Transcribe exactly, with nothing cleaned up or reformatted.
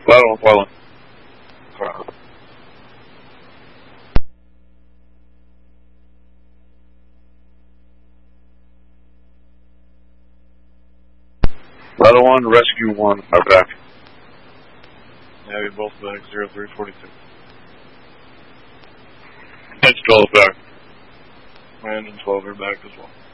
Battle one, Fallen. Battle one, Rescue one, are back. Yeah, you're both back, zero three forty-two. It's twelve back. And twelve are back as well.